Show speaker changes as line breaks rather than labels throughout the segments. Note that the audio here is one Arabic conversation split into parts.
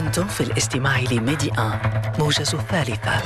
أنتم في الاستماع لميدي آن موجز الثالثة.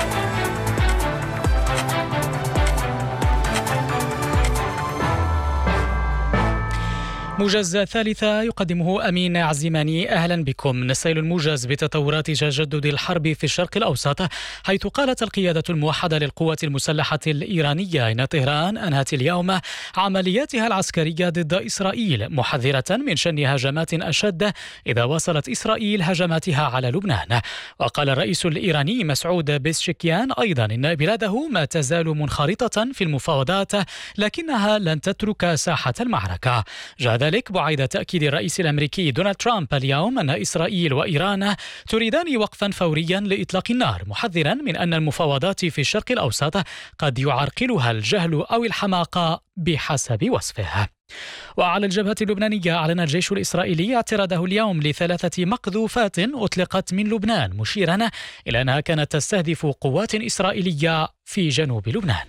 موجز ثالثة يقدمه أمين عزيماني. أهلا بكم. نستهل الموجز بتطورات تجدد الحرب في الشرق الأوسط، حيث قالت القيادة الموحدة للقوات المسلحة الإيرانية إن طهران أنهت اليوم عملياتها العسكرية ضد إسرائيل، محذرة من شن هجمات أشد إذا واصلت إسرائيل هجماتها على لبنان. وقال الرئيس الإيراني مسعود بيزشكيان أيضا إن بلاده ما تزال منخرطة في المفاوضات، لكنها لن تترك ساحة المعركة. جاء ذلك بعد تأكيد الرئيس الأمريكي دونالد ترامب اليوم أن إسرائيل وإيران تريدان وقفا فوريا لإطلاق النار، محذرا من أن المفاوضات في الشرق الأوسط قد يعرقلها الجهل أو الحماقة بحسب وصفه. وعلى الجبهة اللبنانية أعلن الجيش الإسرائيلي اعتراضه اليوم ل3 مقذوفات أطلقت من لبنان، مشيرا إلى أنها كانت تستهدف قوات إسرائيلية في جنوب لبنان.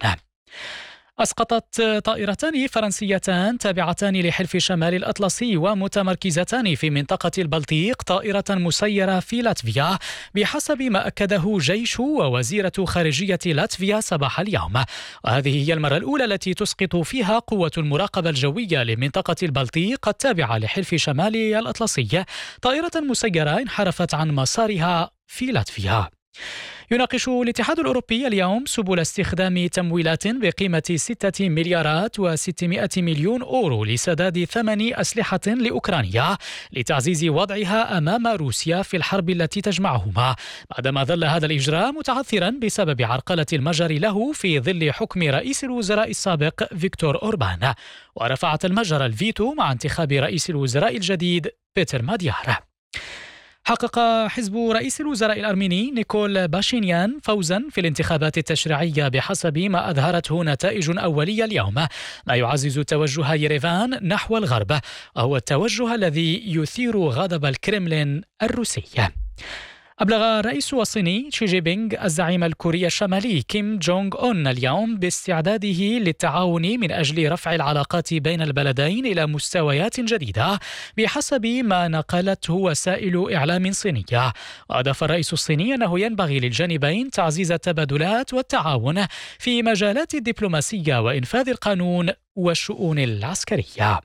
أسقطت طائرتان فرنسيتان تابعتان لحلف شمال الأطلسي ومتمركزتان في منطقة البلطيق طائرة مسيرة في لاتفيا، بحسب ما أكده جيش ووزيرة خارجية لاتفيا صباح اليوم. وهذه هي المرة الأولى التي تسقط فيها قوة المراقبة الجوية لمنطقة البلطيق التابعة لحلف شمال الأطلسي طائرة مسيرة انحرفت عن مسارها في لاتفيا. يناقش الاتحاد الأوروبي اليوم سبل استخدام تمويلات بقيمة 6 مليارات و600 مليون أورو لسداد ثمن أسلحة لأوكرانيا لتعزيز وضعها أمام روسيا في الحرب التي تجمعهما، بعدما ظل هذا الإجراء متعثرا بسبب عرقلة المجر له في ظل حكم رئيس الوزراء السابق فيكتور أوربان. ورفعت المجر الفيتو مع انتخاب رئيس الوزراء الجديد بيتر ماديار. حقق حزب رئيس الوزراء الأرميني نيكول باشينيان فوزا في الانتخابات التشريعية بحسب ما أظهرته نتائج أولية اليوم، ما يعزز توجه يريفان نحو الغرب، وهو التوجه الذي يثير غضب الكرملين الروسي. أبلغ الرئيس الصيني شي جي بينغ الزعيم الكوري الشمالي كيم جونغ أون اليوم باستعداده للتعاون من أجل رفع العلاقات بين البلدين إلى مستويات جديدة بحسب ما نقلته وسائل إعلام صينية. وأضاف الرئيس الصيني أنه ينبغي للجانبين تعزيز التبادلات والتعاون في مجالات الدبلوماسية وإنفاذ القانون والشؤون العسكرية.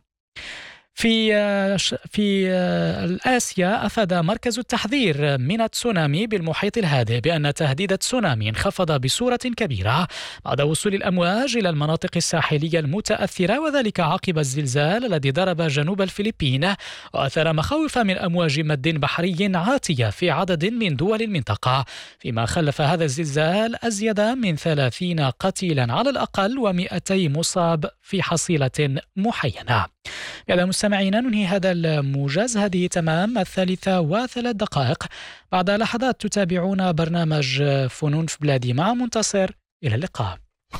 في آسيا أفاد مركز التحذير من التسونامي بالمحيط الهادئ بأن تهديد التسونامي انخفض بصورة كبيرة بعد وصول الأمواج إلى المناطق الساحلية المتأثرة، وذلك عقب الزلزال الذي ضرب جنوب الفلبين وأثار مخاوف من أمواج مد بحري عاتية في عدد من دول المنطقة، فيما خلف هذا الزلزال أزيد من 30 قتيلا على الأقل و200 مصاب في حصيلة محينة. يا مستمعينا، ننهي هذا الموجز. هذه تمام 3:03. بعد لحظات تتابعون برنامج فنون في بلادي مع منتصر. إلى اللقاء.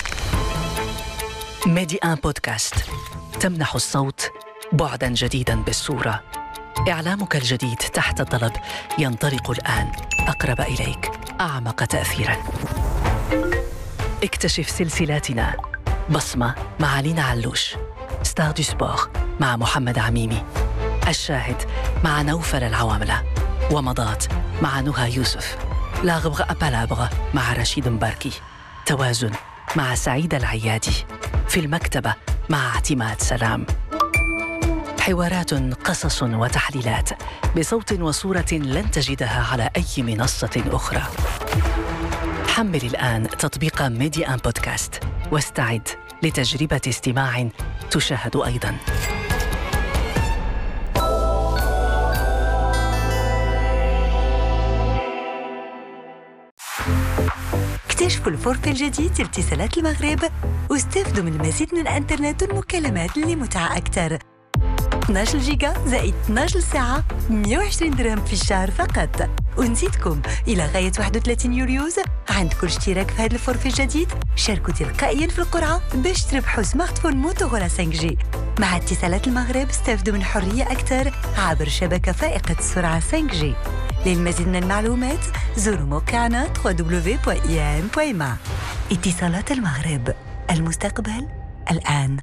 ميدي آن بودكاست تمنح الصوت بعدا جديدا بالصورة. إعلامك الجديد تحت الطلب ينطلق الآن، أقرب إليك، أعمق تأثيرا. اكتشف سلسلاتنا: بصمة مع لينا علوش، ستار دو سبور مع محمد عميمي، الشاهد مع نوفل العواملة، ومضات مع نهى يوسف، لا غبغ أبالابغ مع رشيد مباركي، توازن مع سعيد العيادي، في المكتبة مع اعتماد سلام. حوارات، قصص وتحليلات بصوت وصورة لن تجدها على أي منصة أخرى. حمل الآن تطبيق ميدي آن بودكاست واستعد لتجربة استماع تشاهد أيضاً.
اكتشفوا الفورفي الجديد اتصالات المغرب واستفدوا من المزيد من الانترنت والمكالمات لمتعة أكثر. 12 جيجا زائد 12 ساعة 120 درهم في الشهر فقط. ونزيدكم إلى غاية 31 يوليوز عند كل اشتراك في هذا الفورفي الجديد شاركوا تلقائيا في القرعة باش تربحوا سمارت فون موتورولا 5G. مع اتصالات المغرب استفدوا من حرية أكثر عبر شبكة فائقة السرعة 5G. للمزيد من المعلومات زوروا موقعنا www.iam.ma. اتصالات المغرب، المستقبل الآن.